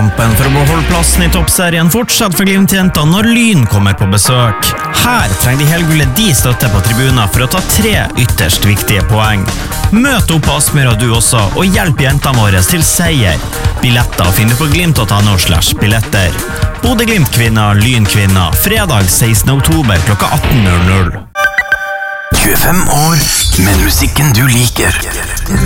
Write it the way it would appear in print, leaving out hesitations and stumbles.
Kampen for å beholde plassen i toppserien fortsatt for Glimt-jenter når Lyn kommer på besøk. Her trenger de helgullet de støtte på tribuner for å ta 3 ytterst viktige poeng. Møt opp på Aspmyra du også, og hjelp jentene våre til seier. Billetter finner du på glimt.no/billetter. Bodø Glimt-kvinner, Lyn-kvinner, fredag 16. oktober klokka 18:00. 25 år med musikken du liker.